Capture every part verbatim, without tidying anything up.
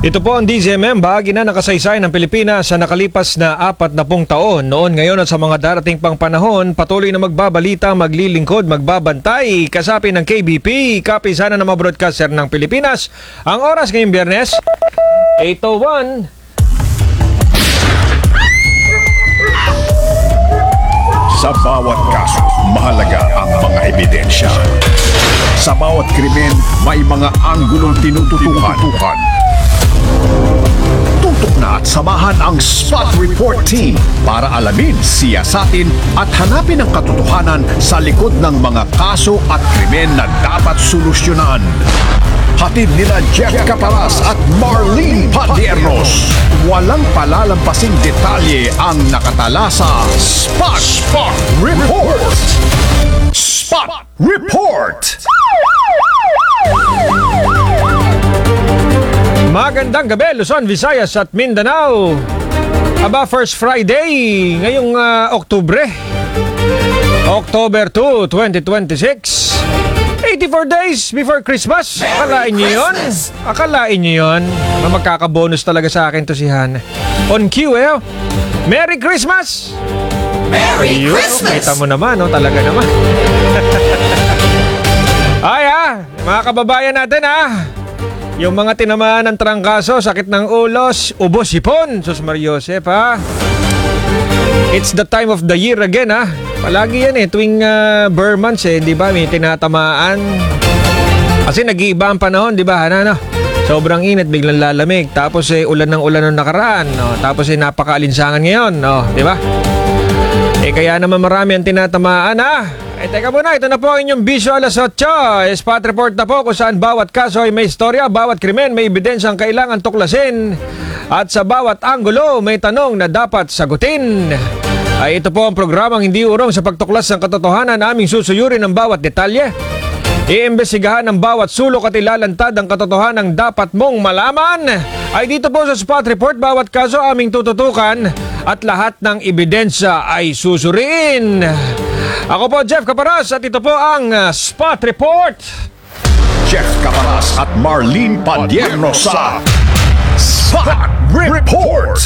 Ito po ang D Z M M, bahagi na nakasaysayan ng Pilipinas sa nakalipas na apat na pung taon. Noon, ngayon at sa mga darating pang panahon, patuloy na magbabalita, maglilingkod, magbabantay, kasapi ng K B P, kapisanan ng mga broadcaster ng Pilipinas. Ang oras ngayong Biyernes, eight oh one. Sa bawat kaso, mahalaga ang mga ebidensya. Sa bawat krimen, may mga anggulong tinututukan. Tutok na at samahan ang Spot Report Team para alamin, siyasatin at hanapin ang katotohanan sa likod ng mga kaso at krimen na dapat solusyonan. Hatid nila Jeff Caparas at Marlene Padiernos. Walang palalampasing detalye ang nakatala sa Spot, Spot Report! Spot Report! Magandang gabi, Luzon, Visayas at Mindanao. Aba, first Friday ngayong uh, Oktubre. October two, twenty twenty-six. eighty-four days before Christmas. Akalain niyo yun? Akalain niyo yun? Magkakabonus talaga sa akin to si Hannah. On cue eh. Merry Christmas! Merry Ayun, Christmas! Kita mo naman, no? Talaga naman. Ay ah, mga kababayan natin ah. Yung mga tinamaan ng trangkaso, sakit ng ulos, ubos sipon. Sus Mariosep ha. It's the time of the year again ha. Palagi yan eh, tuwing uh, Burr months eh, di ba? May tinatamaan. Kasi nag-iiba ang panahon, di ba? Ano, ano? Sobrang init, biglang lalamig. Tapos eh, ulan ng ulan ng nakaraan. No? Tapos eh, napaka-alinsangan ngayon. No? Di ba? Eh, kaya naman marami ang tinatamaan ha. Eh, teka muna, ito na po ang inyong Bisyo alas otso. Spot Report na po kung saan bawat kaso ay may istorya, bawat krimen may ebidensyang kailangan tuklasin. At sa bawat anggulo may tanong na dapat sagutin. Ay ito po ang programang hindi urong sa pagtuklas ng katotohanan, aming susuyurin ng bawat detalye. Iimbestigahan ng bawat sulok at ilalantad ang katotohanan dapat mong malaman. Ay dito po sa Spot Report, bawat kaso aming tututukan at lahat ng ebidensya ay susuriin. Ako po Jeff Caparas at ito po ang uh, Spot Report. Jeff Caparas at Marlene Padiernos sa Spot Report!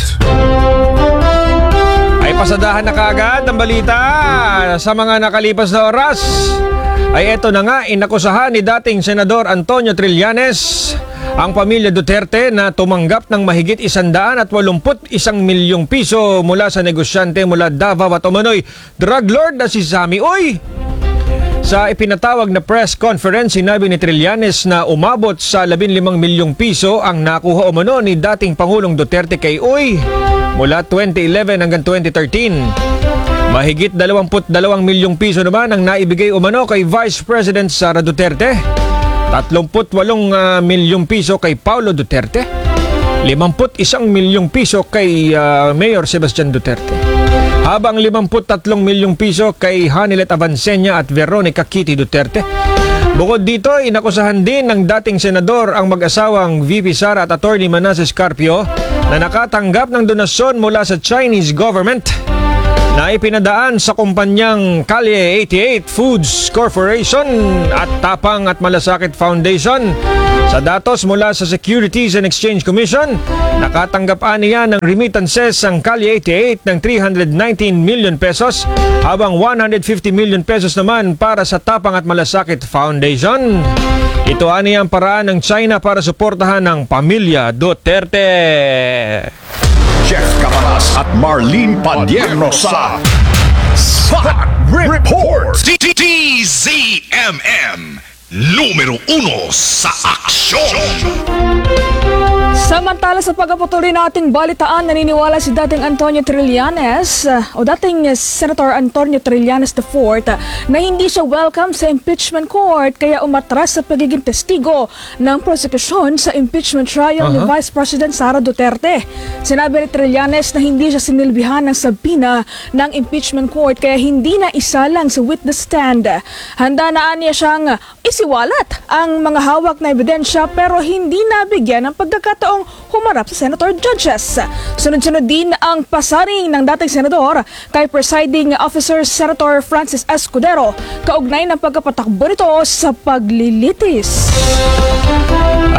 Ay pasadahan na kaagad ang balita sa mga nakalipas na oras. Ay eto na nga, inakusahan ni dating Senador Antonio Trillanes ang pamilya Duterte na tumanggap ng mahigit isandaan at walumput isang milyong piso mula sa negosyante mula Davao at umano'y drug lord na si Sammy Uy. Sa ipinatawag na press conference, sinabi ni Trillanes na umabot sa labing limang milyong piso ang nakuha umano ni dating Pangulong Duterte kay Uy mula twenty eleven hanggang twenty thirteen. Mahigit dalawamput dalawang milyong piso naman ang naibigay umano kay Vice President Sara Duterte. Tatlumput walong uh, milyong piso kay Paulo Duterte. Limamput isang milyong piso kay uh, Mayor Sebastian Duterte. Habang limamput tatlong milyong piso kay Hanilet Avancenia at Veronica Kitty Duterte. Bukod dito, inakusahan din ng dating senador ang mag-asawang V P Sara at Attorney Manasseh Carpio na nakatanggap ng donasyon mula sa Chinese government na ipinadaan sa kumpanyang Calle eighty-eight Foods Corporation at Tapang at Malasakit Foundation. Sa datos mula sa Securities and Exchange Commission, nakatanggap niya ng remittances ang Calle eighty-eight ng three hundred nineteen million pesos habang one hundred fifty million pesos naman para sa Tapang at Malasakit Foundation. Ito niya ang paraan ng China para suportahan ng pamilya Duterte. Jeff Caparas at Marlene Padiernos sa Spot Report! D Z M M, numero uno sa aksyon! Samantala sa pagpapatuloy nating balitaan, naniniwala si dating Antonio Trillanes uh, o dating uh, Senator Antonio Trillanes the fourth uh, na hindi siya welcome sa impeachment court kaya umatras sa pagiging testigo ng prosekusyon sa impeachment trial uh-huh. ni Vice President Sara Duterte. Sinabi ni Trillanes na hindi siya sinilbihan ng sabina ng impeachment court kaya hindi na isalang sa witness stand. Handa na niya siyang isiwalat ang mga hawak na ebidensya pero hindi nabigyan ng pagkakataong humarap sa Senator Judges. Sunod-sunod din ang pasaring ng dating senador kay Presiding Officer Senator Francis Escudero kaugnay ng pagkapatakbo nito sa paglilitis. Ay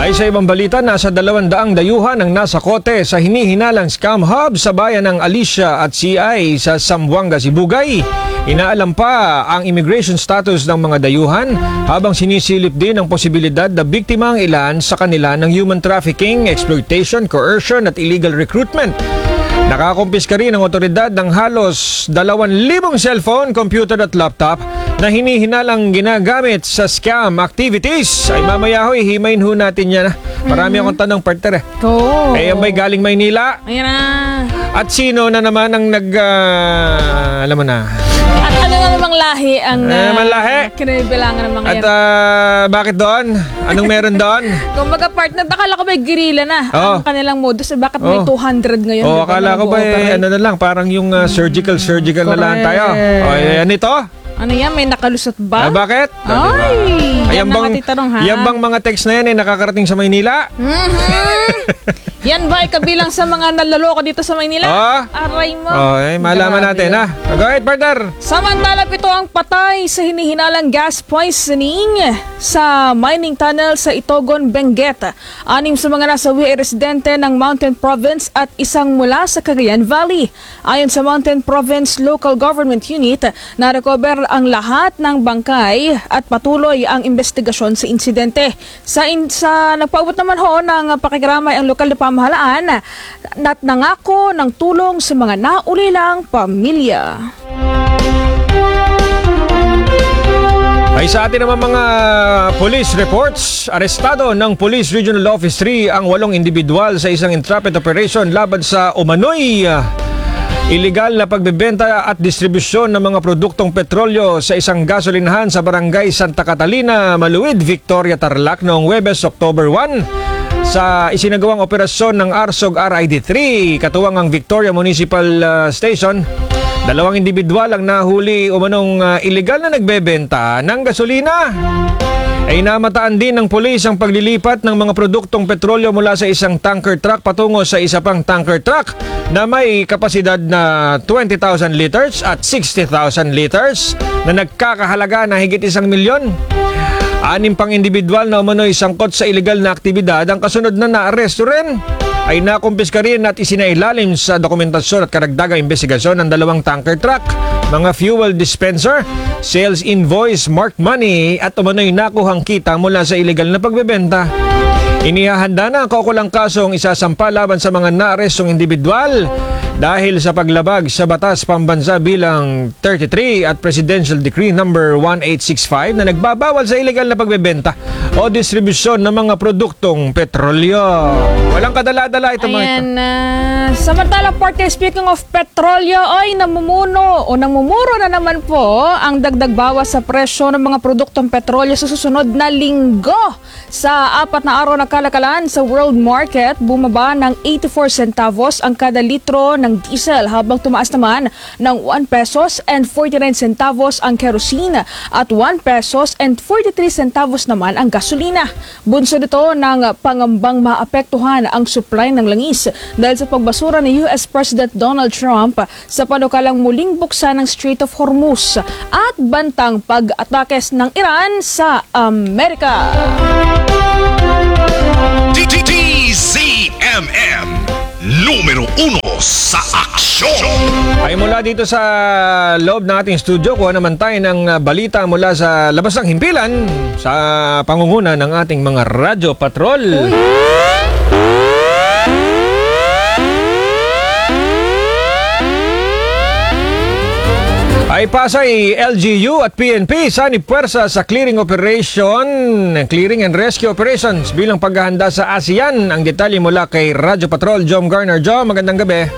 Ay sa ibang balita, nasa dalawang daang dayuhan ang nasa kote sa hinihinalang scam hub sa bayan ng Alicia at C I sa Zamboanga, Sibugay. Inaalam pa ang immigration status ng mga dayuhan habang sinisilip din ang posibilidad na biktima ang ilan sa kanila ng human trafficking, exploitation, coercion at illegal recruitment. Nakakumpiska rin ang otoridad ng halos dalawang libong cellphone, computer at laptop na hinihinalang ginagamit sa scam activities. Ay mamaya ho, himayin ho natin yan. Marami akong tanong, partner eh. Oo. Eh, yan ba'y galing Maynila? Ayan na. At sino na naman ang nag... ah, alam mo na. At ano na namang lahi ang Ano naman lahi? kinabilangan ng mga At yan? ah, bakit doon? Anong meron doon? Kung mga partner, akala ko ba guerrilla na Oo. ang kanilang modus? Eh, bakit may Oo. two hundred ngayon? O, di ba, akala na ko ba eh, nag-ooperate? ano na lang, parang yung ah, surgical, surgical na lang tayo. Correct. O, eh, ano ito? Ano yan? May nakalusot ba? Ah, bakit? O, diba? Ay! Ayan Yan na bang, katitanong, ha? yan bang mga text na yan eh, nakakarating sa Maynila? Yan ba ay kabilang sa mga nalaloko dito sa Maynila? Ah. Aray mo. O, eh, malaman Grabe natin yan. ha. Go ahead, partner. Samantala, pito ang patay sa hinihinalang gas poisoning sa mining tunnel sa Itogon, Benguet. Anim sa mga nasawi ay residente ng Mountain Province at isang mula sa Cagayan Valley. Ayon sa Mountain Province Local Government Unit, na-recover ang lahat ng bangkay at patuloy ang investigasyon sa insidente. Sa, in, sa nagpaabot naman ho ng pakikramay ang lokal na pamahalaan at nangako ng tulong sa mga naulilang pamilya. Ay sa atin naman mga police reports, arestado ng Police Regional Office three ang walong individual sa isang intrepid operation laban sa umano'y uh, illegal na pagbebenta at distribusyon ng mga produktong petrolyo sa isang gasolinahan sa barangay Santa Catalina, Maluwid, Victoria, Tarlac noong Huwebes, October one. Sa isinagawang operasyon ng ARSOG R I D three, katuwang ang Victoria Municipal uh, Station, dalawang individual ang nahuli umanong uh, illegal na nagbebenta ng gasolina. Ay namataan din ng pulis ang paglilipat ng mga produktong petrolyo mula sa isang tanker truck patungo sa isa pang tanker truck na may kapasidad na twenty thousand liters at sixty thousand liters na nagkakahalaga na higit isang milyon. Anim pang individual na umano'y sangkot sa illegal na aktibidad ang kasunod na naaresto rin ay nakumpiska rin at isinailalim sa dokumentasyon at karagdagang investigasyon ng dalawang tanker truck, mga fuel dispenser, sales invoice, marked money at umano'y nakuhang kita mula sa illegal na pagbebenta. Inihahanda na ang kaukulang kasong isasampa laban sa mga naarestong individual dahil sa paglabag sa batas pambansa bilang thirty-three at Presidential Decree number eighteen sixty-five na nagbabawal sa illegal na pagbebenta o distribusyon ng mga produktong petrolyo. Walang kadala-dala ito mga ito. Ayan, uh, samantala, partner, speaking of petrolyo, ay namumuno o namumuro na naman po ang dagdag bawas sa presyo ng mga produktong petrolyo sa susunod na linggo. Sa apat na araw na kalakalan sa world market, bumaba ng eighty-four centavos ang kada litro ng diesel habang tumaas naman ng one pesos and forty-nine centavos ang kerosene at one pesos and forty-three centavos naman ang gasolina. Bunso nito ng pangambang maapektuhan ang supply ng langis dahil sa pagbasura ni U S President Donald Trump sa panukalang muling buksan ng Strait of Hormuz at bantang pag-atakes ng Iran sa Amerika. D Z M M Numero uno sa aksyon. Ay mula dito sa loob ng ating studio, kuha naman tayo ng balita mula sa labas ng himpilan sa pangunguna ng ating mga radyo patrol. Ay Pasay, L G U at P N P sanib puwersa sa clearing operation, clearing and rescue operations bilang paghahanda sa ASEAN. Ang detalye mula kay Radyo Patrol, Jom Garner. Jom, magandang gabi.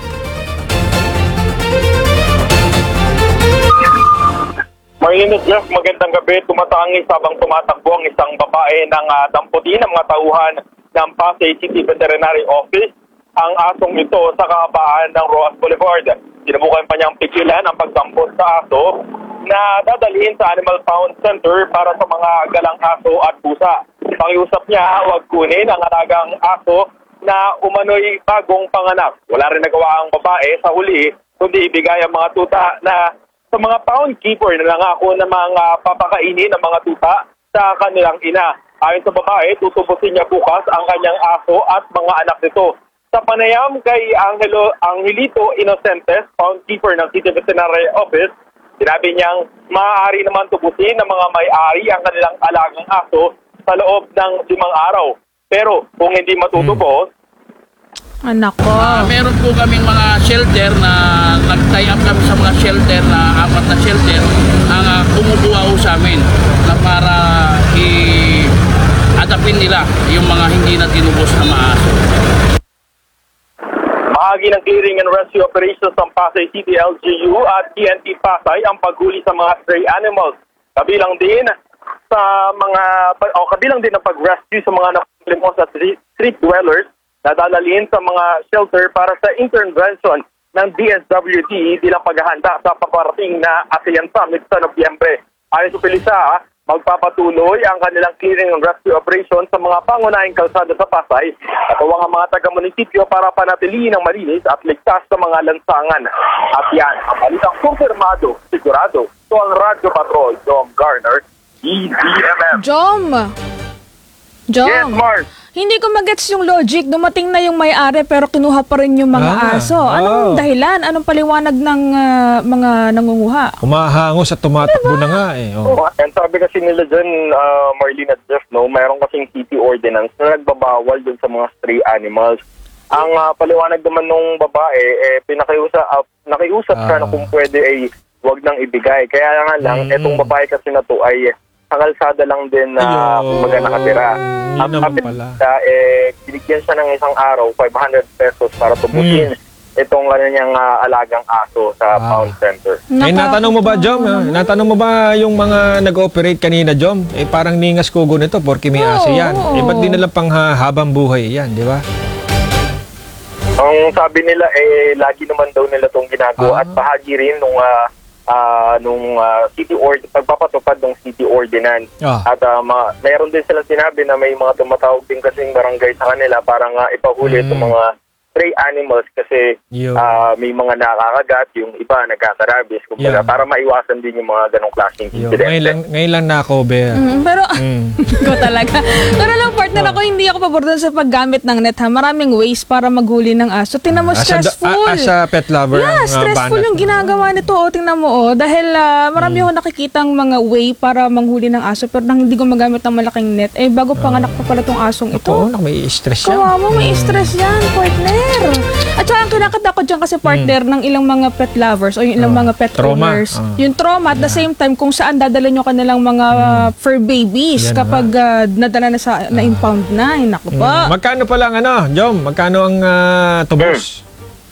Mainit, Jeff. Magandang gabi. Tumatangis habang tumatakbo ang isang babae ng uh, damputin ng mga tauhan ng Pasay City Veterinary Office. Ang asong ito sa kahabaan ng Roas Boulevard. Sinubukan pa niyang pigilan ang pagdampot sa aso na dadalhin sa Animal Pound Center para sa mga galang aso at pusa. Pakiusap niya, huwag kunin ang alagang aso na umano'y bagong panganak. Wala rin nagawa ang babae sa huli, kundi ibigay ang mga tuta na sa mga pound keeper na nangako na mga papakainin ng mga tuta sa kanilang ina. Ayon sa babae, tutubusin niya bukas ang kanyang aso at mga anak nito. Sa panayam kay Angelo Angelito Inocentes, Pound Keeper ng City Veterinary Office, sinabi niyang maaari naman tubusin ng mga may-ari ang kanilang alagang aso sa loob ng limang araw. Pero kung hindi matutubos, Anak ko. Ah, meron po kaming mga shelter na nag-tie up kami sa mga shelter na apat na shelter ang uh, kumukuha ho sa amin na para i-adapin nila yung mga hindi na tinubos na maaso. bahagi ng clearing and rescue operations ng Pasay City L G U at T N T Pasay ang paghuli sa mga stray animals. Kabilang din sa mga o kabilang din ang pag-rescue sa mga nakulimos sa street dwellers na dadalhin sa mga shelter para sa intervention ng D S W D bilang paghahanda sa paparating na ASEAN Summit sa Nobyembre. Ayon sa Pilisa, magpapatuloy ang kanilang clearing and rescue operation sa mga pangunahing kalsada sa Pasay at ang mga taga-munisipyo para panatilihin ang malinis at ligtas sa mga lansangan. At yan, ang balitang kumpirmado, sigurado. Ito ang Radyo Patrol, Dom Garner, E D M M. Jom! Jom! Yes, Mars. Hindi ko magets yung logic. Dumating na yung may-ari pero kinuha pa rin yung mga Ah, aso. Anong oh. dahilan? Anong paliwanag ng ah, mga nangunguha? Humahangos at tumatakbo na nga eh. Oh. Oh, and sabi kasi nila dyan, uh, Marlene at Jeff, no, mayroon kasing city ordinance na nagbabawal dun sa mga stray animals. Ang uh, paliwanag naman nung babae, eh, pinakiusap, uh, nakiusap Ah. ka na kung pwede ay wag nang ibigay. Kaya nga lang, Mm. etong babae kasi na to ay sa kalsada lang din na Ayun. kumbaga nakatira. Yun Ang naman sabi pala. nila, eh, binigyan siya ng isang araw, five hundred pesos para tubusin itong kanyang uh, alagang aso sa Ah. pound center. Eh, natanong mo ba, Jom? ah? Natanong mo ba yung mga nag-ooperate kanina, Jom? Eh, parang ningas kugo nito porque may Oo, aso yan. oo. Eh, ba't di nalang pang ha- habang buhay yan, di ba? Ang sabi nila, eh, lagi naman daw nila itong ginagawa Ah. at bahagi rin nung, ah, ah, nung ah, city ord pagpapatupad ng city ordinance. Ah. At ah, ma- mayroon din sila sinabi na may mga tumatawag din kasing barangay sa kanila para nga ipahuli Mm. itong mga stray animals kasi Yun. ah, may mga nakakagat, yung iba nagkakarabis. Kumbaga, Yun. para maiwasan din yung mga ganong klaseng Yo, incident. ngayon lang, ngayon lang na-cover. Mm, pero, Mm. ko talaga. Pero lang, partner, ako hindi ako pabor dun sa paggamit ng net, ha? Maraming ways para maghuli ng aso. Tingnan mo, As a, stressful. a- as a pet lover, Yeah, ang, uh, stressful banat. yung ginagawa nito. O, tingnan mo, oh. Dahil ah, marami ako nakikitang mga way para manghuli ng aso pero nang hindi ko magamit ng malaking net. Eh, bago panganak pa pala tong asong ito. Oo, may stress siya. Kawawa mo, may stress yan, partner. At saka ang kinakatakot dyan kasi partner ng ilang mga pet lovers o yung ilang Oh, mga pet trauma. owners. Oh. Yung trauma at the same time kung saan dadala nyo kanilang mga uh, fur babies Yan kapag uh, nadala na sa na-impound na. Ay, naku Mm. pa. Magkano pa lang, ano, Jom? Magkano ang ah, tubos?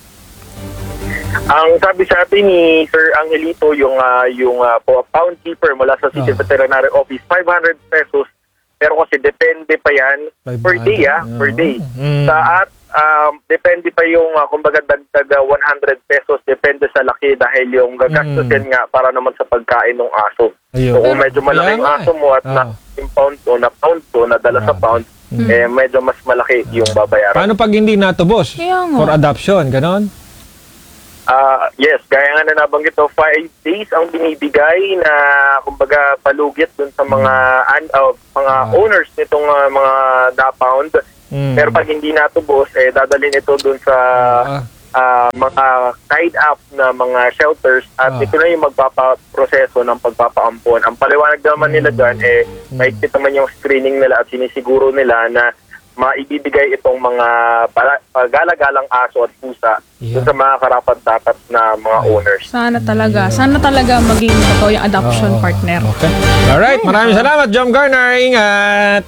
Ang sabi sa atin ni Sir Angelito, yung ah, yung ah, po- pound keeper mula sa City Ah. Veterinary Office, five hundred pesos. Pero kasi depende pa yan per day, ah, per day. Mm. Sa at um, depende pa yung, ah, kumbaga, dagdag ah, one hundred pesos, depende sa laki dahil yung gagastusin nga para naman sa pagkain ng aso. Ayun. So kung medyo malaki Kaya yung nga aso mo at eh. na pound o na pound o nadala sa Ah. pound, eh medyo mas malaki yung babayaran. Paano pag hindi natubos? Kaya nga. For adoption, ganon? Ah, yes, gaya nga na nabanggit to, five days ang binibigay na kumbaga palugit dun sa mga an- uh, mga Ah. owners nitong uh, mga na-pound. Mm. Pero pag hindi natubos, eh dadalhin ito dun sa Ah. ah, mga tied up na mga shelters at Ah. ito na yung magpapaproseso ng pagpapaampon. Ang paliwanag naman nila dyan, eh, mahigpit naman yung screening nila at sinisiguro nila na maibibigay itong mga pala- paggalagalang aso at pusa Yeah. dun sa mga karapat-dapat na mga owners. Sana talaga. Sana talaga maging totoo yung adoption Oo. partner. Okay. Alright, maraming salamat, Jom Garner. Ingat!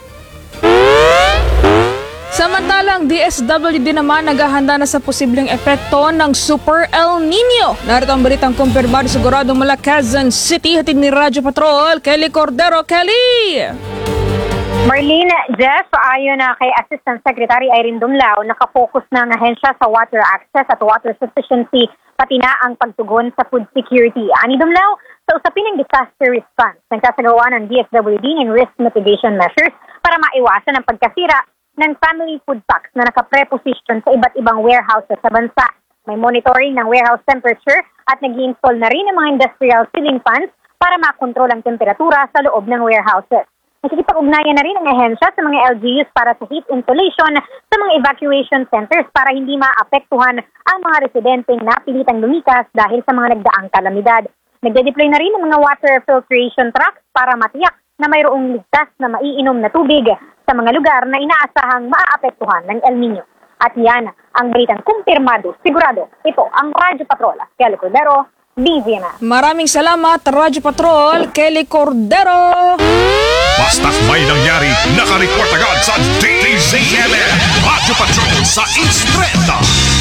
Samantalang D S W D naman naghahanda na sa posibleng epekto ng Super El Nino. Narito ang balitang kumpirmado sigurado mula Quezon City. Hatid ni Radyo Patrol, Kelly Cordero. Kelly! Marlene, Jeff, ayon na kay Assistant Secretary Irene Dumlao, nakafocus na ang ahensya sa water access at water sufficiency, pati na ang pagtugon sa food security. Ani Dumlao, sa usapin ng disaster response, nagsasagawa ng D S W D ng risk mitigation measures para maiwasan ang pagkasira ng family food packs na nakapreposition sa iba't ibang warehouses sa bansa. May monitoring ng warehouse temperature at nag-install na rin ng mga industrial ceiling fans para makontrol ang temperatura sa loob ng warehouses. Nakikipag-ugnayan na rin ang ahensya sa mga L G Us para sa heat insulation sa mga evacuation centers para hindi maapektuhan ang mga residenteng napilitang lumikas dahil sa mga nagdaang kalamidad. Nagde-deploy na rin ang mga water filtration trucks para matiyak na mayroong ligtas na maiinom na tubig sa mga lugar na inaasahang maaapektuhan ng El Nino. At yan ang balitang kumpirmado, sigurado. Ito ang Radyo Patrol. Kelly Cordero, B Z M A. Maraming salamat, Radyo Patrol, Kelly Cordero. Basta't may nangyari, nakareport agad sa D Z M M. Radyo Patrol sa Instreta.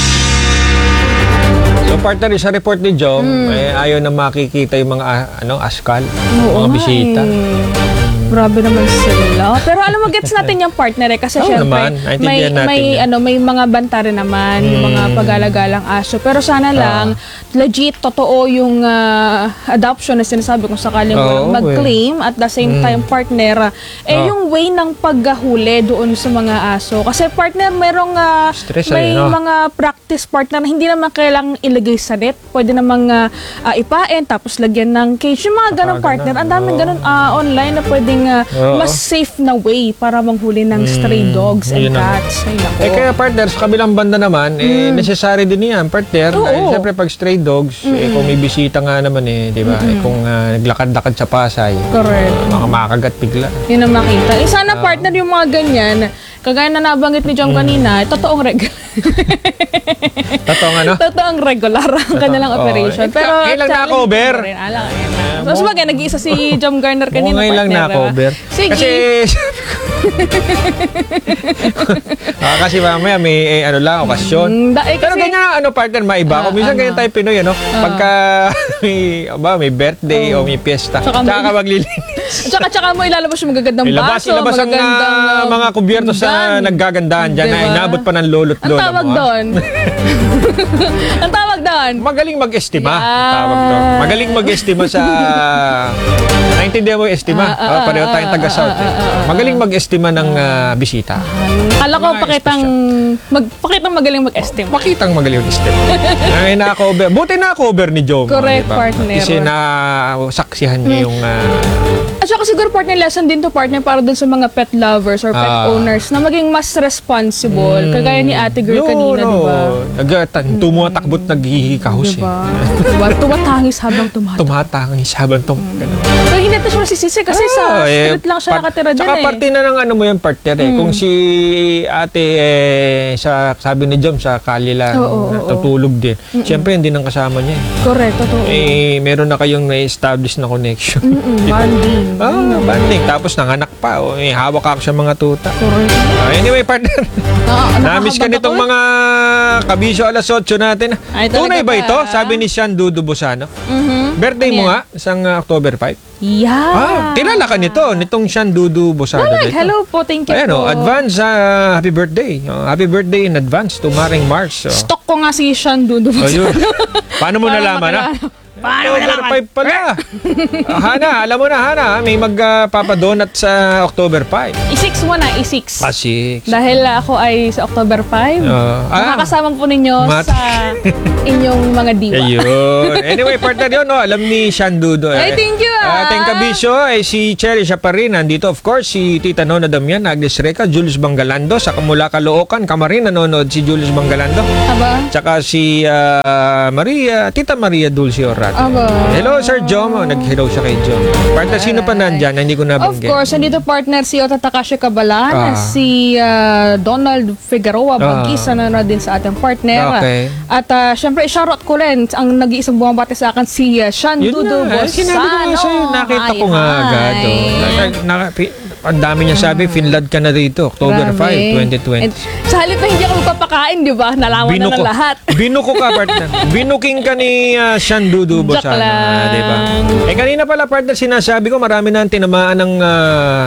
So partner, sa report ni Jom, eh, ayaw na makikita yung mga ah, ano, askal, mga nga bisita. eh. Grabe naman sila. Pero alam mo, gets natin yung partner eh. Kasi Oo syempre, naman. may, Naintindihan natin may, yan. ano, may mga banta rin naman, yung mga paggalagalang aso. Pero sana lang, legit, totoo yung ah, adoption na sinasabi kung sakaling Oo, walang mag-claim. At the same time, partner, ah, eh Oo. yung way ng paghahuli doon sa mga aso. Kasi partner, merong ah, Stress may eh, no? mga practice partner na hindi naman kailangang ilagay sa net. Pwede namang ah, ah, ipain, tapos lagyan ng cage. Yung mga ganong Ah, partner, ganun. ang daming Oo. ganun ah, online na pwedeng ah, Oo. mas safe na way para manghuli ng stray dogs and yun ang- cats. Ay, nako. Eh kaya partner, sa kabilang banda naman, eh, necessary din yan, partner. Oo. Eh, siyempre pag stray dogs, eh, kung may bisita nga naman eh, di ba? Eh, kung ah, naglakad-lakad sa Pasay, Correct. uh, baka makagat bigla. Yun ang makita. Eh, sana partner yung mga ganyan, kagaya na nabanggit ni John kanina, totoong regular. Totoong ano? totoong regular ang kanilang Oo. operation. Eh, Pero ngayon lang challenge na-cover. pa rin. Alam, ayun na. So, sabagay, nag-iisa si John Garner Mukhang kanina, ngayon lang partner. na-cover. diba? Sige. Kasi, ah, kasi mamaya may eh, ano lang, okasyon. Mm, da- eh, Pero kasi- ganyan ang ano partner, maiba. Kung minsan ano? ganyan tayo Pinoy, ano? Pagka may, ba, may birthday o may piyesta, Tsaka tsaka, may- ka maglilinis. Tsaka, tsaka mo ilalabas yung magagandang Ilabas, baso, ilabas ang magagandang ah, ah, mga kubyerto sa gun. naggagandahan dyan na Diba? inabot pa ng lolo't Ang lola tawag mo. ah. doon. Ang tawag doon. Magaling mag-estima. Yan. Tawag doon. Magaling mag-estima sa... Naintindihan mo yung estima? Ah, ah, Oh, pareho ah, tayong ah, taga-South. ah, eh. ah, ah, Magaling mag-estima ng ah, bisita. Kala ko Mga pakitang, mag, pakitang magaling mag-estimate. Makitang magaling mag-estima. Ay, na-cover. Buti na-cover ni Joe. Correct, partner. Kasi na-saksihan niya yung... ah, At saka siguro partner lesson din to partner para dun sa mga pet lovers or pet Ah. owners na maging mas responsible. Kagaya ni ate girl yun, kanina, no. di ba? Nag- Tumatakbot, naghihikahos Diba? eh. Diba? Tumatangis habang tumatakbo. Tumatangis habang tum... Pero hindi natin siya masisisi kasi sa Ah, eh, street lang siya part- nakatira dyan Tsaka eh. parte na ng ano mo yung partner eh. Kung si ate, eh, sa, sabi ni Jom, sa kalye lang, Oo, oo, natutulog din. Siyempre, hindi nang kasama niya eh. Correct, totoo. Eh, meron na kayong na-establish na connection. Mm, bonding. Ah, banding. Tapos nanganak pa. O, eh, hawak ka sa mga tuta. Correct. Ah, anyway, partner. Ah, Namiss ka nakakabag nitong ako eh. mga kabisyo alas otso natin. Ay, talaga Tunay ba ba? ito? Sabi ni Sean Dudu Bosano. Mhm. Birthday Ano mo yan? nga, isang uh, October fifth. Yeah. Ah, kilala ka nito. Nitong Sean Dudu Bosano. Like, dito. hello po, thank you Ayan po. o, advance uh, happy birthday. Oh, happy birthday in advance to Maring Mars. Oh. Stock ko nga si Sean Dudu. Ayun. Paano mo Para nalaman ha? makilala. Paano mo October nalaman? five pala. Ah, Hana, alam mo na Hana, may magpapadonat sa October fifth. I-six mo na, i-six. Ah, six. Dahil uh, ako ay sa October fifth, Ah, ah. makakasama po ninyo Mat- sa inyong mga diwa. Ayun. Anyway, partner yun, no? Alam ni Sean Dudo. Ay, thank you, ah. Ating kabisyo, ay si Cherry siya pa rin. Nandito, of course, si Tita Nona Damian, Agnes Reca, Julius Bangalando. Sa mula Caloocan, Kamarin, nanonood si Julius Bangalando. Aba? Tsaka si ah, Maria, Tita Maria Dulce Orrat. Aba. Hello, Sir Jom. Oh, nag-hello siya kay Jom. Partner, sino pa nandyan? Hindi ko Of nabanggit. course, nandito partner si Ota Takashi Ah. Cabalan, si ah, Donald Figueroa Bagis, Ah. na nanonood din sa ating partner. Okay. At uh, syempre, shoutout ko rin ang nag-iisang bumabati sa akin, si uh, Sean Yun Dudu na, eh, sinabi ko nga sa'yo, nakita ko nga agad. Oh. Na- na- pi- ang dami niya sabi, Finland ka na dito, October Grabe. fifth, twenty twenty. And sa halip na hindi ako magpapakain, di ba? Nalaman na ng lahat. Binuko ka, partner. Binuking ka ni uh, Sean Dudu Joke Bosano. lang. ah, di ba? Eh, kanina pala, partner, sinasabi ko, marami na ang tinamaan ng ah,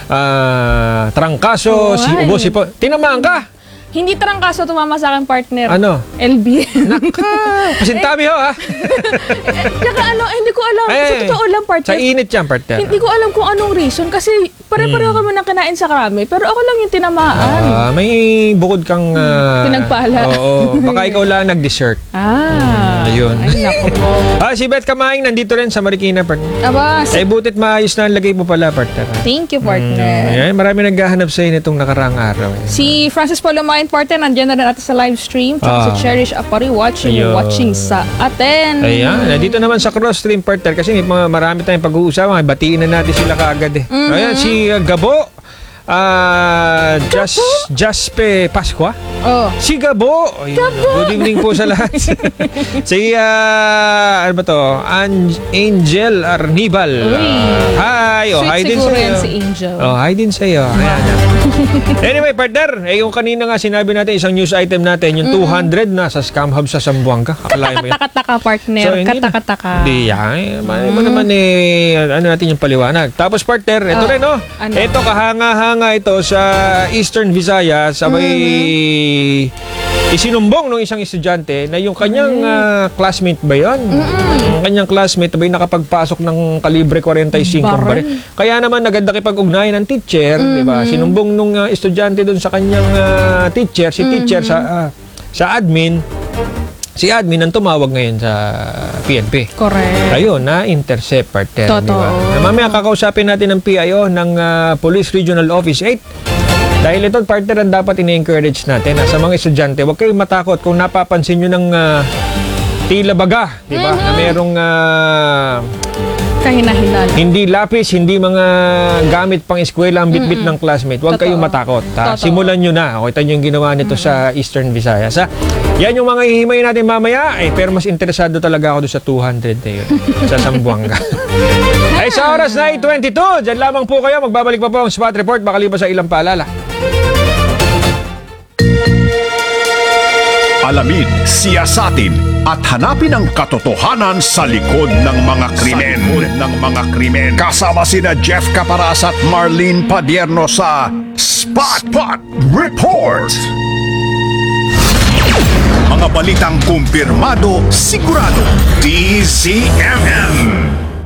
ah, trangkaso, Oo, si ay. Ubo, si Po. Tinamaan ka? Hindi trangkaso tumama sa akin partner. Ano? L B. Naka, pasintabi ho, ha? Tsaka ano, eh, hindi ko alam. Ay, sa totoo lang partner. Sa init yan, partner. Hindi ko alam kung anong reason kasi Pare-pareho kami ng kinain sa krami, pero ako lang yung tinamaan. Ah, may bukod kang... ah, Pinagpala. Oo. Baka ikaw lang nag-dessert. Ah. Ayun. Ay, naku po. Ah, si Beth Kamaing nandito rin sa Marikina, partner. Aba, si- Ay, butit maayos na ang lagay mo pala, partner. thank you, partner. Ayan, marami naghahanap sa'yo nitong nakaraang araw. eh. Si Francis Palomain, partner, nandiyan na rin natin sa live stream. Tsaka Ah. si Cherish Apari watching, Ayun. watching sa atin. Ayan, nandito naman sa cross stream, partner, kasi may mga marami tayong pag-uusapan. Batiin na natin sila kaagad eh. Ayan, si uh, Gabo. Ah, Jas Jaspe Pasqua. Oh. Si Gabo. Ayun. Good evening po sa lahat. si ah, ano ba to? An- Angel Arnibal. Ah, hi. Oh, Sweet hi din siguro sa'yo. yan si Angel. Oh, hi din sa'yo. Ayan. Anyway, partner, eh yung kanina nga sinabi natin, isang news item natin, yung two hundred na sa scam hub sa Zamboanga. Akalain mo yun? Kataka-taka, partner. So, hindi na. Kataka-taka. Hindi yan. Eh, Malay mo naman eh, ano natin yung paliwanag. Tapos partner, ito Oh, rin oh. ano? Ito kahanga-hanga ito sa Eastern Visayas. Sabay isinumbong ng isang estudyante na yung kanyang ah, classmate ba yun? Yung kanyang classmate ba nakapagpasok ng kalibre forty-five Baril. baril. Kaya naman naganda kipag-ugnayan ng teacher, di ba? Sinumbong nung ah, estudyante doon sa kanyang ah, teacher, si teacher sa ah, sa admin. Si admin ang tumawag ngayon sa P N P. Correct. Ayun, na-intercept partner. Totoo. Di ba? Na mamaya kakausapin natin ng P I O ng ah, Police Regional Office eight. Dahil ito, partner, ang dapat ini-encourage natin na sa mga estudyante, huwag kayong matakot kung napapansin nyo ng ah, tila baga, di ba? Na merong ah, Kahina-hinala. hindi lapis, hindi mga gamit pang eskwela ang bitbit ng classmate. Huwag Totoo. kayong matakot. Ha? Totoo. Simulan nyo na. O, ito yung ginawa nito sa Eastern Visayas. Ha? Yan yung mga hihimayin natin mamaya. Eh, pero mas interesado talaga ako doon sa two hundred na yun. Sa Zamboanga. Ay, sa oras na eight twenty-two, dyan lamang po kayo. Magbabalik pa po ang Spot Report. Makalipas sa ilang paalala. Alamin, siyasatin at hanapin ang katotohanan sa likod ng mga krimen. Sa likod ng mga krimen. Kasama sina Jeff Caparas at Marlene Padierno sa Spot, Spot Report. Mga balitang kumpirmado, sigurado. D Z M M.